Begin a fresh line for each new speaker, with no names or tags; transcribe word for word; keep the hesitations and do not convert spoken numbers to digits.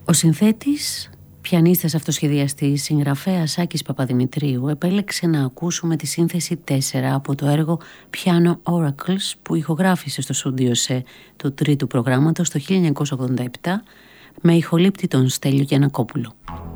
Ο συνθέτης, πιανίστας, αυτοσχεδιαστής, συγγραφέας Άκης Παπαδημητρίου επέλεξε να ακούσουμε τη σύνθεση τέσσερα από το έργο Piano Oracles που ηχογράφησε στο στούντιο σε του τρίτου προγράμματος το χίλια εννιακόσια ογδόντα επτά με ηχολήπτη τον Στέλιο Γιαννακόπουλο.